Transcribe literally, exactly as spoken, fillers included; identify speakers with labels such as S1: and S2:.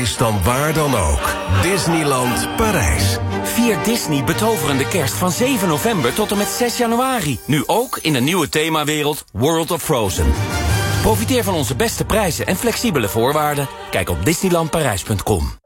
S1: Is dan waar dan ook. Disneyland Parijs.
S2: Vier Disney betoverende kerst van zeven november tot en met zes januari. Nu ook in de nieuwe themawereld World of Frozen. Profiteer van onze beste prijzen en flexibele voorwaarden. Kijk op disneyland parijs punt com.